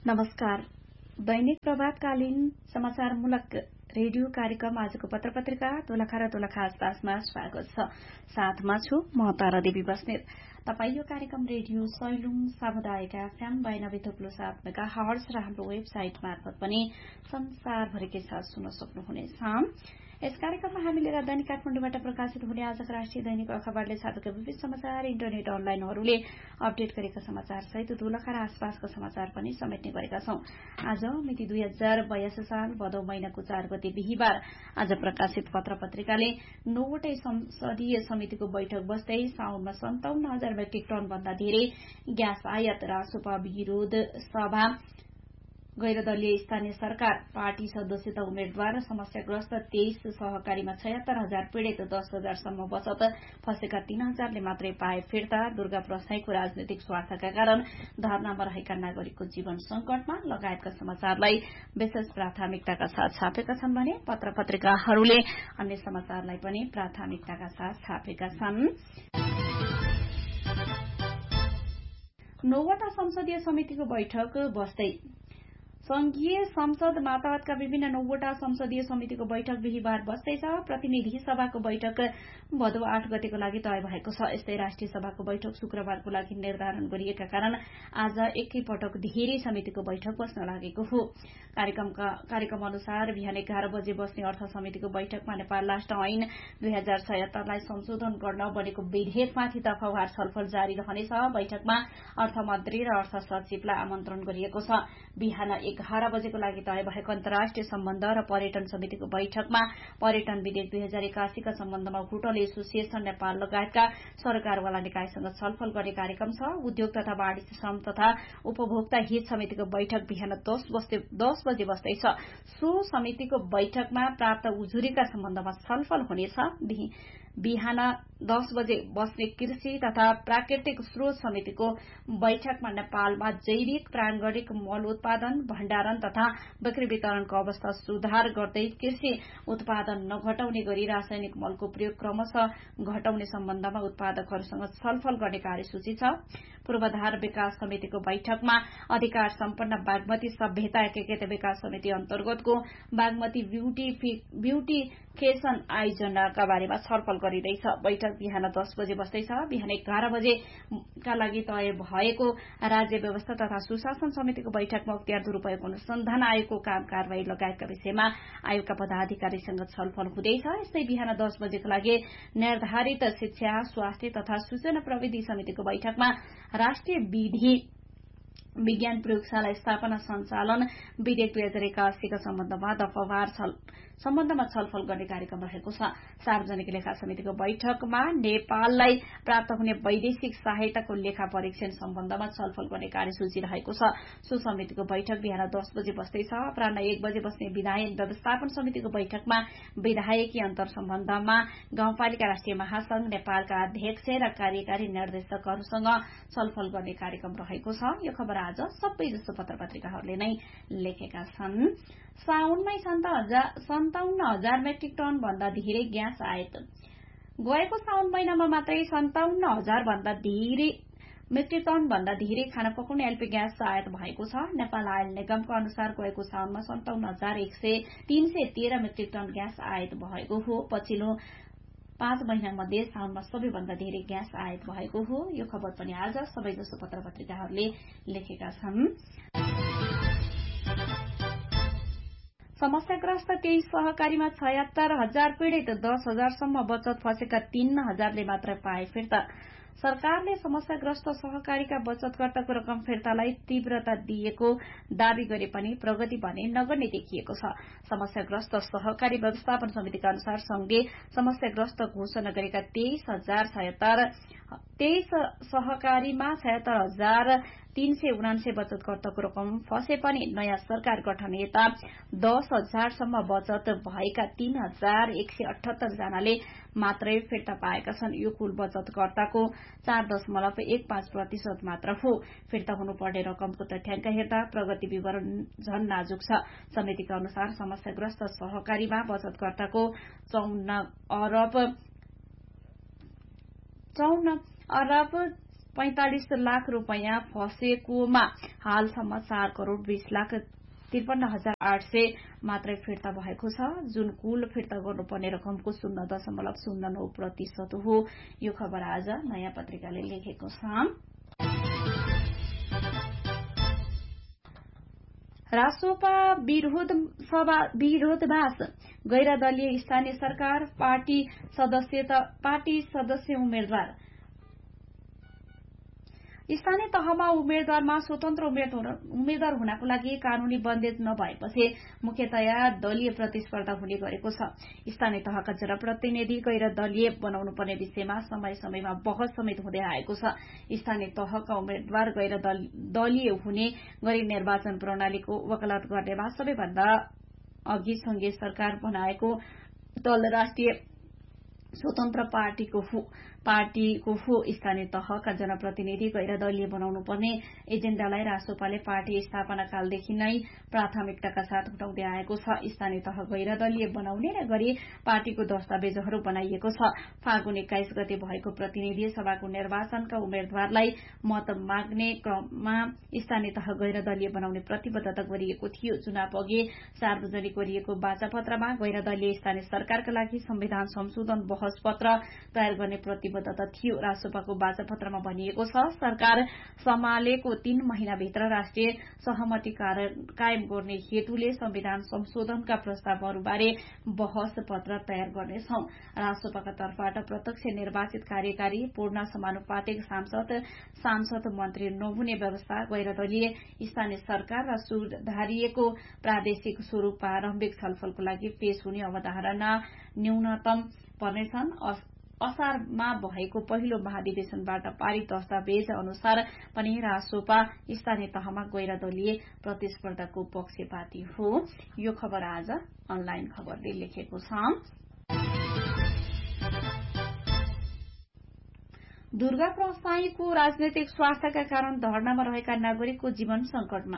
नमस्कार। दैनिक प्रभातकालीन समाचारमूलक रेडियो कार्यक्रम आजको पत्रपत्रिका दोलखा र दोलखा आसपासमा स्वागत छ। साथमा छु म तारा देवी बस्नेत। तपाई यो कार्यक्रम रेडियो सैलुङ सामुदायिक एफएम 92.7 मेगाहर्ज र हाम्रो वेबसाइट मार्फत पनि संसारभरिकै साथ सुन्न सक्नुहुनेछ। यस कार्यक्रममा हामीले राजधानी काठमाडौँबाट प्रकाशित हुने आजका राष्ट्रिय दैनिक अखबारले छापेका विविध समाचार, इन्टरनेट अनलाइनहरूले अपडेट गरेका समाचार सहित दोलखा र आसपासका समाचार पनि समेट्ने गरेका छौं। आज मिति 2082 साल भदौ महिनाको 4 गते बिहीबार आज प्रकाशित पत्र पत्रिकाले 9वटै संसदीय समितिको बैठक बस्दै साउनमा 57,000 मेट्रिक टन भन्दा धेरै ग्यास आयात, रासोपा विरोध सभा, गैरदलीय स्थानीय सरकार, पार्टी सदस्यता उम्मेद्वार, समस्याग्रस्त 23 सहकारीमा 76,000 पीड़ित, 10,000 सम्म बचत, फँसेका 3,000 ले मात्रै पाए फिर्ता, दुर्गा प्रसाईको राजनैतिक स्वार्थका कारण धरनामा रहेका नागरिकको जीवन संकटमा लगायतका समाचारलाई विशेष प्राथमिकताका साथ छापेका छन् भने पत्र पत्रिकाहरूले अन्य समाचारलाई पनि प्राथमिकताका साथ छापेका छन्। 9वटा संसदीय समितिको बैठक बस्दै संघीय संसद मातहतका विभिन्न 9वटा संसदीय समितिको बैठक बिहीबार बस्दैछ। प्रतिनिधि सभाको बैठक भदौ 8 गतेको लागि तय भएको छ। यस्तै राष्ट्रिय सभाको बैठक शुक्रबारको लागि निर्धारण गरिएका कारण आज एकैपटक धेरै समितिको बैठक बस्न लागेको हो। कार्यक्रम अनुसार बिहान 11 बजे बस्ने अर्थ समितिको बैठकमा नेपाल राष्ट्र ऐन 2076 लाई संशोधन गर्न बनेको विधेयकमाथि दफावार छलफल जारी रहनेछ। बैठकमा अर्थमन्त्री र अर्थ सचिवलाई आमन्त्रण गरिएको छ। बिहान 11 बजेको लागि तय भएको अन्तर्राष्ट्रिय सम्बन्ध र पर्यटन समितिको बैठकमा पर्यटन विधेयक 2081 का सम्बन्धमा होटल एसोसिएशन नेपाल लगायतका सरकारवाला निकायसँग छलफल गर्ने कार्यक्रम छ। उद्योग तथा वाणिज्य श्रम तथा उपभोक्ता हित समितिको बैठक बिहान 10 बजे बस्दैछ। सो समितिको बैठकमा प्राप्त उजुरीका सम्बन्धमा छलफल हुनेछ। बिहान 10 बजे बस्ने कृषि तथा प्राकृतिक स्रोत समितिको बैठकमा नेपालमा जैविक प्राङ्गणिक मल उत्पादन, भण्डारण तथा बिक्री वितरणको अवस्था सुधार गर्दै कृषि उत्पादन नघटाउने गरी रासायनिक मलको प्रयोग क्रमशः घटाउने सम्बन्धमा उत्पादकहरूसँग छलफल गर्ने कार्यसूची छ। पूर्वाधार विकास समितिको बैठकमा अधिकार सम्पन्न बागमती सभ्यता एकीकृत विकास समिति अन्तर्गतको बागमती ब्यूटिफिकेशन आयोजनाका बारेमा छलफल गरिँदैछ। बैठक बिहान 10 बजे बस्दैछ। बिहान 11 बजेका लागि तय भएको राज्य व्यवस्था तथा सुशासन समितिको बैठकमा अख्तियार दुरूपयोग अनुसन्धान आयोगको काम कारवाही लगायतका विषयमा आयोगका पदाधिकारीसँग छलफल हुँदैछ। यस्तै बिहान 10 बजेको लागि निर्धारित शिक्षा, स्वास्थ्य तथा सूचना प्रविधि समितिको बैठकमा राष्ट्रिय विधि विज्ञान प्रयोगशाला स्थापना सञ्चालन विधेयक 2081 का सम्बन्धमा छलफल गर्ने कार्यक्रम रहेको छ। सार्वजनिक लेखा समितिको बैठकमा नेपाललाई प्राप्त हुने वैदेशिक सहायताको लेखा परीक्षण सम्बन्धमा छलफल गर्ने कार्यसूची रहेको छ। सो समितिको बैठक बिहान 10 बजे बस्दैछ। अपराह्न 1 बजे बस्ने विधायन व्यवस्थापन समितिको बैठकमा विधायकी अन्तर सम्बन्धमा गाउँपालिका राष्ट्रिय महासंघ नेपालका अध्यक्ष र कार्यकारी निर्देशकहरूसँग छलफल गर्ने कार्यक्रम रहेको छ। यो खबर आज सबै जस्तो पत्र पत्रिकाहरूले नै लेखेका छन्। साउनमै 57,000 मेट्रिक टन भन्दा धेरै ग्यास आयात। गएको साउन महिनामा मात्रै 57,000 भन्दा धेरै मेट्रिक टन भन्दा धेरै खाना पकाउने एलपी ग्यास आयात भएको छ। नेपाल आयल निगमको अनुसार गएको साउनमा 57,313 मेट्रिक टन ग्यास आयात भएको हो। पछिल्लो 5 महिनामध्ये साउनमा सबैभन्दा धेरै ग्यास आयात भएको हो। यो खबर पनि आज सबैजसो पत्र पत्रिकाहरूले लेखेका छन्। समस्याग्रस्त 23 सहकारीमा 76,000 पीड़ित, 10,000 सम्म बचत, फँसेका 3,000 ले मात्र पाए फिर्ता। सरकारले समस्याग्रस्त सहकारीका बचतकर्ताको रकम फिर्तालाई तीव्रता दिएको दावी गरे पनि प्रगति भने नगर्ने देखिएको छ। समस्याग्रस्त सहकारी व्यवस्थापन समितिका अनुसार संघले समस्याग्रस्त घोषणा गरेका 23 सहकारीमा 76,379 बचतकर्ताको रकम फँसे पनि नयाँ सरकार गठन यता 10,000 सम्म बचत भएका 3,178 जनाले मात्रै फिर्ता पाएका छन्। यो कुल बचतकर्ताको 4.15% मात्र हो। फिर्ता हुनुपर्ने रकमको तथ्याङ्क हेर्दा प्रगति विवरण झन नाजुक छ। समितिका अनुसार समस्याग्रस्त सहकारीमा बचतकर्ताको 54 अरब 45 लाख रुपैयाँ फँसेकोमा हालसम्म 4 करोड़ 20,53,800 मात्रै फिर्ता भएको छ, जुन कुल फिर्ता गर्नुपर्ने रकमको 0.09% हो। यो खबर आज नयाँ पत्रिकाले लेखेको छ। रासोपा विरोधवास, गैर दलीय स्थानीय सरकार, पार्टी सदस्य उम्मेद्वार। स्थानीय तहमा उम्मेद्वारमा स्वतन्त्र उम्मेद्वार हुनको लागि कानूनी बन्देज नभएपछि मुख्यतया दलीय प्रतिस्पर्धा हुने गरेको छ। स्थानीय तहका जनप्रतिनिधि गैर दलीय बनाउनु पर्ने विषयमा समय समयमा बहस समेत हुँदै आएको छ। स्थानीय तहका उम्मेद्वार गैर दलीय हुने गरी निर्वाचन प्रणालीको वकालत गर्नेमा सबैभन्दा अघि संघीय सरकार बनाएको दल राष्ट्रिय स्वतन्त्र पार्टीको हो। स्थानीय तहका जनप्रतिनिधि गैर दलीय बनाउनु पर्ने एजेण्डालाई रासोपाले पार्टी स्थापना कालदेखि नै प्राथमिकताका साथ उठाउँदै आएको छ। स्थानीय तह गैर दलीय बनाउने गरी पार्टीको दस्तावेजहरू बनाइएको छ। फागुन 21 गते भएको प्रतिनिधि सभाको निर्वाचनका उम्मेद्वारलाई मत माग्ने क्रममा स्थानीय तह गैर दलीय बनाउने प्रतिबद्धता गरिएको थियो। चुनाव अघि सार्वजनिक गरिएको बाचापत्रमा गैर दलीय स्थानीय सरकारका लागि संविधान संशोधन बहस पत्र तयार गर्ने प्रतिबद्धता थियो। रासोपाको बाचापत्रमा भनिएको छ, सरकार सम्हालेको 3 महिनाभित्र राष्ट्रिय सहमति कायम गर्ने हेतुले संविधान संशोधनका प्रस्तावहरूबारे बहस पत्र तयार गर्नेछौं। रासोपाका तर्फबाट प्रत्यक्ष निर्वाचित कार्यकारी, पूर्ण समानुपातिक सांसद मन्त्री नहुने व्यवस्था, गैर दलीय स्थानीय सरकार र सुधारिएको प्रादेशिक स्वरूप प्रारम्भिक छलफलको लागि पेश हुने अवधारणा न्यूनतम पर्नेछन्। असारमा भएको पहिलो महाधिवेशनबाट पारित दस्तावेज अनुसार पनि रासोपा स्थानीय तहमा गैर दलीय प्रतिस्पर्धाको पक्षपाती हो। यो खबर आज अनलाइन खबरले लेखेको छ। दुर्गा प्रसाईको राजनैतिक स्वार्थका कारण धरनामा रहेका नागरिकको जीवन संकटमा।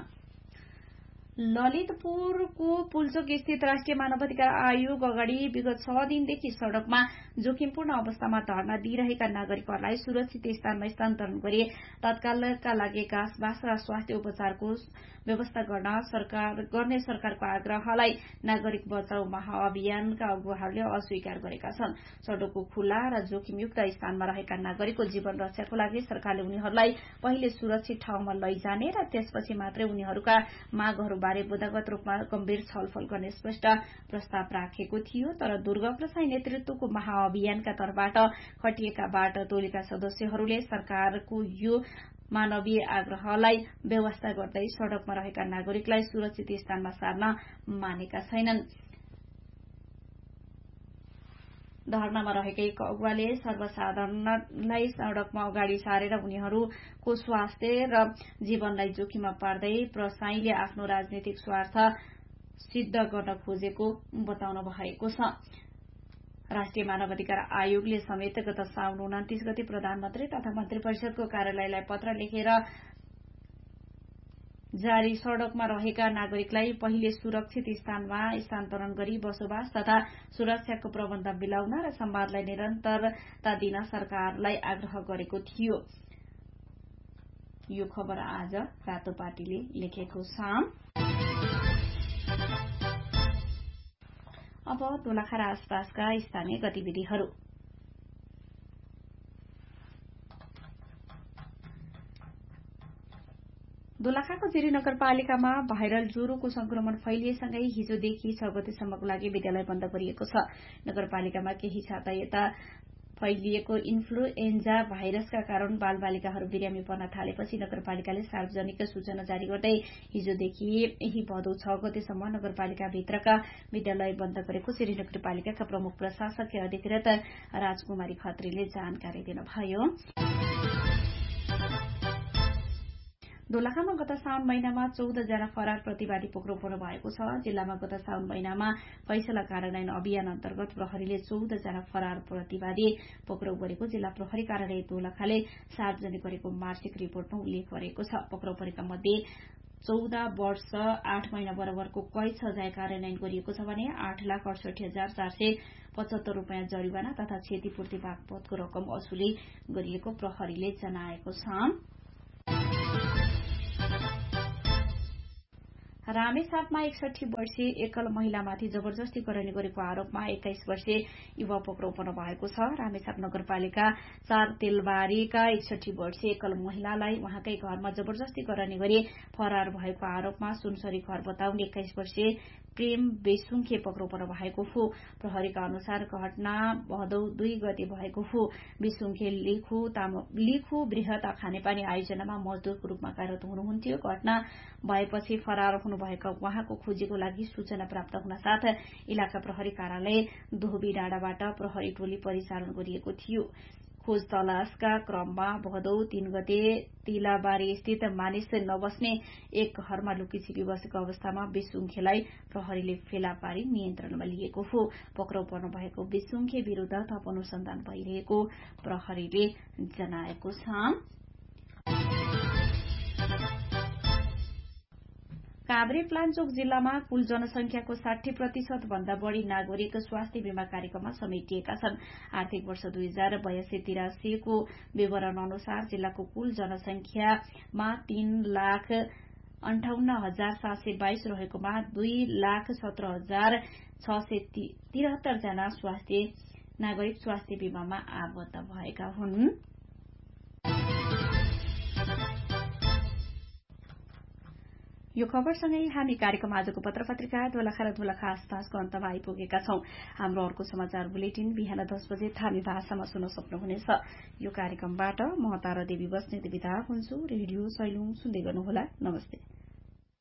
ललितपुरको पुल्चोक स्थित राष्ट्रिय मानवाधिकार आयोग अगाडि विगत 6 दिनदेखि सड़कमा जोखिमपूर्ण अवस्थामा धरना दिइरहेका नागरिकहरूलाई सुरक्षित स्थानमा स्थानान्तरण गरी तत्कालका लागि घाँसबास र स्वास्थ्य उपचारको व्यवस्था गर्ने सरकारको आग्रहलाई नागरिक बचाउ महाअभियानका अगुवाहरूले अस्वीकार गरेका छन्। सड़कको खुला र जोखिमयुक्त स्थानमा रहेका नागरिकको जीवन रक्षाको लागि सरकारले उनीहरूलाई पहिले सुरक्षित ठाउँमा लैजाने र त्यसपछि मात्रै उनीहरूका मागहरूबारे बुदागत रूपमा गम्भीर छलफल गर्ने स्पष्ट प्रस्ताव राखेको थियो। तर दुर्गा प्रसाई नेतृत्वको महाअभियानका तर्फबाट खटिएका बाट टोलीका सदस्यहरूले सरकारको यो मानवीय आग्रहलाई व्यवस्था गर्दै सड़कमा रहेका नागरिकलाई सुरक्षित स्थानमा सार्न मानेका छैनन्। धरनामा रहेकै अगुवाले सर्वसाधारणलाई सड़कमा अगाडि सारेर उनीहरूको स्वास्थ्य र जीवनलाई जोखिममा पार्दै प्रसाईले आफ्नो राजनीतिक स्वार्थ सिद्ध गर्न खोजेको बताउनु भएको छ। राष्ट्रिय मानवाधिकार आयोगले समेत गत साउन 29 गते प्रधानमन्त्री तथा मन्त्री परिषदको कार्यालयलाई पत्र लेखेर जारी सड़कमा रहेका नागरिकलाई पहिले सुरक्षित स्थानमा स्थानान्तरण गरी बसोबास तथा सुरक्षाको प्रबन्ध मिलाउन र संवादलाई निरन्तरता दिन सरकारलाई आग्रह गरेको थियो। यो खबर आज रातोपाटीले लेखेको छ। अब दोलखा र आसपासका स्थानीय गतिविधिहरू। दोलखाको जिरी नगरपालिकामा भाइरल ज्वरोको संक्रमण फैलिएसँगै हिजोदेखि 6 गतेसम्मको लागि विद्यालय बन्द गरिएको छ। नगरपालिकामा केही साता यता फैलिएको इन्फ्लुएन्जा भाइरसका कारण बालबालिकाहरू बिरामी पर्न थालेपछि नगरपालिकाले सार्वजनिक सूचना जारी गर्दै हिजोदेखि यही भदौ 6 गतेसम्म नगरपालिकाभित्रका विद्यालय बन्द गरेको जिरी नगरपालिकाका प्रमुख प्रशासकीय अधिकृत राजकुमारी खत्रीले जानकारी दिनुभयो। दोलखामा गत साउन महिनामा 14 जना फरार प्रतिवादी पक्राउ पर्नु भएको छ। जिल्लामा गत साउन महिनामा फैसला कार्यान्वयन अभियान अन्तर्गत प्रहरीले 14 जना फरार प्रतिवादी पक्राउ गरेको जिल्ला प्रहरी कार्यालय दोलखाले सार्वजनिक गरेको मासिक रिपोर्टमा उल्लेख गरेको छ। पक्राउ परेका मध्ये 14 वर्ष 8 महिना बराबरको कैद सजाय कार्यान्वयन गरिएको छ भने 8,68,475 रूपियाँ जरिवाना तथा क्षतिपूर्ति बापतको रकम असुली गरिएको प्रहरीले जनाएको छ। रामेछापमा 61 वर्षीय एकल महिलामाथि जबरजस्ती करनी गरेको आरोपमा 21 वर्षीय युवा पक्राउ पर्नु भएको छ। रामेछाप नगरपालिका 4 तेलबारीका 61 वर्षीय एकल महिलालाई उहाँकै घरमा जबरजस्ती करनी गरी फरार भएको आरोपमा सुनसरी घर बताउने 21 वर्षीय प्रेम बेसुङखे पक्राउ पर्नु भएको हो। प्रहरीका अनुसार घटना भदौ 2 गते भएको हो। बेसुङखे लिखु बृहत खानेपानी आयोजनामा मजदूरको रूपमा कार्यरत हुनुहुन्थ्यो। घटना भएपछि फरार हुनुभएका उहाँको खोजीको लागि सूचना प्राप्त हुन साथ इलाका प्रहरी कार्यालय दोहबी डाँडाबाट प्रहरी टोली परिचालन गरिएको थियो। खोज तलासका क्रममा भदौ 3 गते तिलाबारी स्थित मानिस नबस्ने एक घरमा लुकीछिपी बसेको अवस्थामा बेसुङखेलाई प्रहरीले फेला पारी नियन्त्रणमा लिएको हो। पक्राउ पर्नु भएको बेसुङखे विरूद्ध थप अनुसन्धान भइरहेको प्रहरीले जनाएको छ। काभ्रेपलाञ्चोक जिल्लामा कुल जनसंख्याको 60% भन्दा बढ़ी नागरिक स्वास्थ्य बीमा कार्यक्रममा समेटिएका छन्। आर्थिक वर्ष 2082-83 को विवरण अनुसार जिल्लाको कुल जनसंख्यामा 3,58,722 रहेकोमा 2,17,673 जना नागरिक स्वास्थ्य बीमामा आबद्ध भएका हुन्। यो खबरसँगै हामी कार्यक्रम आजको पत्र-पत्रिका दोलखा र दोलखा आसपासको अन्तमा आइपुगेका छौं। हाम्रो अर्को समाचार बुलेटिन बिहान 10 बजे थामी भाषामा सुन्न सक्नुहुनेछ। यो कार्यक्रमबाट म तारा देवी बस्नेत बिदा हुन्छु। रेडियो सैलुङ सुन्दै गर्नुहोला। नमस्ते।